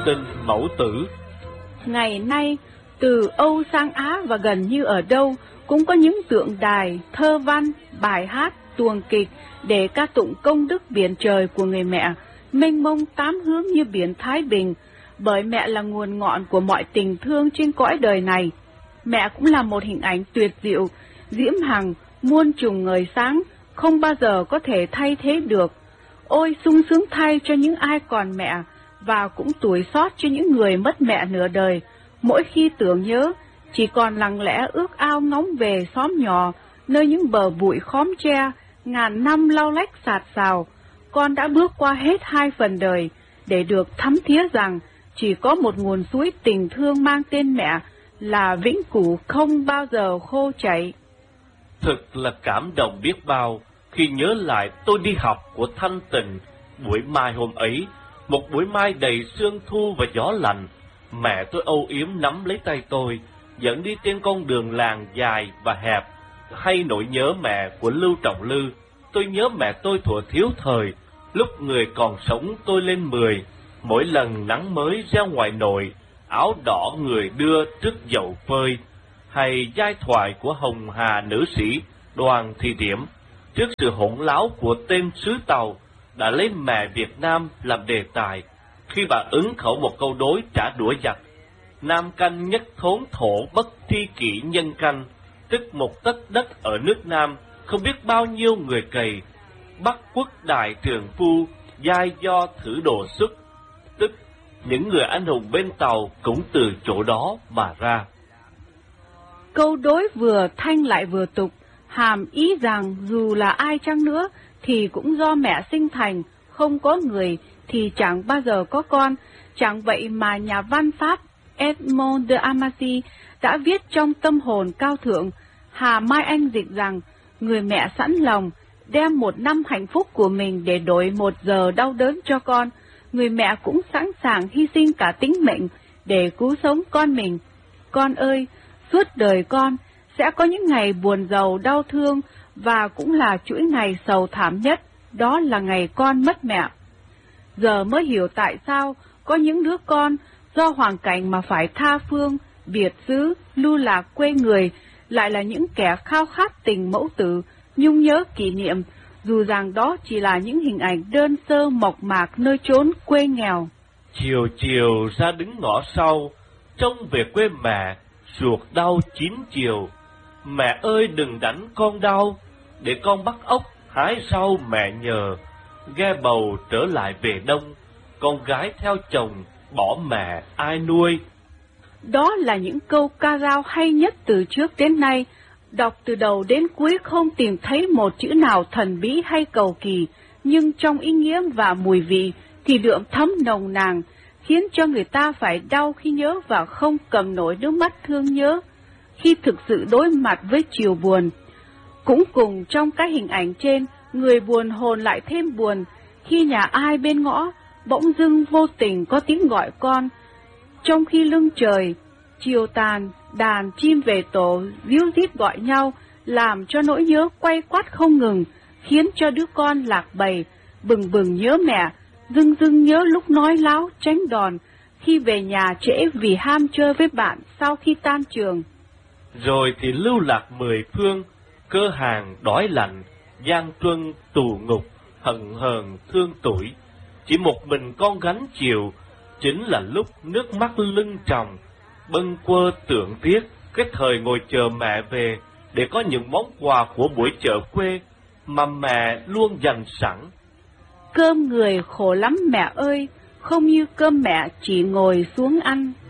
Tình mẫu tử. Ngày nay, từ Âu sang Á và gần như ở đâu cũng có những tượng đài, thơ văn, bài hát, tuồng kịch để ca tụng công đức biển trời của người mẹ, mênh mông tám hướng như biển Thái Bình, bởi mẹ là nguồn ngọn của mọi tình thương trên cõi đời này. Mẹ cũng là một hình ảnh tuyệt diệu, diễm hằng, muôn trùng ngời sáng, không bao giờ có thể thay thế được. Ôi sung sướng thay cho những ai còn mẹ, và cũng tủi xót cho những người mất mẹ nửa đời. Mỗi khi tưởng nhớ, chỉ còn lặng lẽ ước ao ngóng về xóm nhỏ, nơi những bờ bụi khóm tre, ngàn năm lau lách sạt sào. Con đã bước qua hết 2 phần đời, để được thấm thía rằng chỉ có một nguồn suối tình thương mang tên mẹ, là vĩnh cửu không bao giờ khô chảy. Thực là cảm động biết bao khi nhớ lại tôi đi học của Thanh Tình. Buổi mai hôm ấy, một buổi mai đầy sương thu và gió lạnh, mẹ tôi âu yếm nắm lấy tay tôi, dẫn đi trên con đường làng dài và hẹp. Hay nỗi nhớ mẹ của Lưu Trọng Lư. Tôi nhớ mẹ tôi thuở thiếu thời, lúc người còn sống tôi lên 10. Mỗi lần nắng mới ra ngoài nội, áo đỏ người đưa trước dậu phơi. Hay giai thoại của Hồng Hà nữ sĩ Đoàn Thị Điểm, trước sự hỗn láo của tên sứ Tàu, đã lấy mẹ Việt Nam làm đề tài, khi bà ứng khẩu một câu đối trả đũa giặc: Nam canh nhất thốn thổ bất thi kỷ nhân canh, tức một tấc đất ở nước Nam, không biết bao nhiêu người cày. Bắc quốc đại trường phu, giai do thử đồ xuất, tức những người anh hùng bên Tàu cũng từ chỗ đó mà ra. Câu đối vừa thanh lại vừa tục, hàm ý rằng dù là ai chăng nữa thì cũng do mẹ sinh thành, không có người thì chẳng bao giờ có con. Chẳng vậy mà nhà văn Pháp Edmond de Amacy đã viết trong Tâm hồn cao thượng, Hà Mai Anh dịch rằng người mẹ sẵn lòng đem 1 năm hạnh phúc của mình để đổi 1 giờ đau đớn cho con. Người mẹ cũng sẵn sàng hy sinh cả tính mệnh để cứu sống con mình. Con ơi, suốt đời con sẽ có những ngày buồn giàu đau thương, và cũng là chuỗi ngày sầu thảm nhất, đó là ngày con mất mẹ. Giờ mới hiểu tại sao có những đứa con do hoàn cảnh mà phải tha phương, biệt xứ, lưu lạc quê người, lại là những kẻ khao khát tình mẫu tử, nhung nhớ kỷ niệm, dù rằng đó chỉ là những hình ảnh đơn sơ mộc mạc nơi chốn quê nghèo. Chiều chiều ra đứng ngõ sau, trông về quê mẹ, ruột đau 9 chiều. Mẹ ơi đừng đánh con đau, để con bắt ốc hái rau mẹ nhờ. Ghe bầu trở lại về đông, con gái theo chồng bỏ mẹ ai nuôi. Đó là những câu ca dao hay nhất từ trước đến nay. Đọc từ đầu đến cuối không tìm thấy một chữ nào thần bí hay cầu kỳ, nhưng trong ý nghĩa và mùi vị thì đượm thấm nồng nàn, khiến cho người ta phải đau khi nhớ và không cầm nổi nước mắt thương nhớ khi thực sự đối mặt với chiều buồn. Cũng cùng trong cái hình ảnh trên, người buồn hồn lại thêm buồn khi nhà ai bên ngõ bỗng dưng vô tình có tiếng gọi con. Trong khi lưng trời chiều tàn, đàn chim về tổ ríu rít gọi nhau, làm cho nỗi nhớ quay quắt không ngừng, khiến cho đứa con lạc bầy bừng bừng nhớ mẹ, dưng dưng nhớ lúc nói láo tránh đòn, khi về nhà trễ vì ham chơi với bạn sau khi tan trường. Rồi thì lưu lạc 10 phương, cơ hàng đói lạnh, gian truân tù ngục, hận hờn thương tuổi. Chỉ một mình con gánh chịu, chính là lúc nước mắt lưng tròng, bâng quơ tưởng tiếc cái thời ngồi chờ mẹ về để có những món quà của buổi chợ quê mà mẹ luôn dành sẵn. Cơm người khổ lắm mẹ ơi, không như cơm mẹ chỉ ngồi xuống ăn.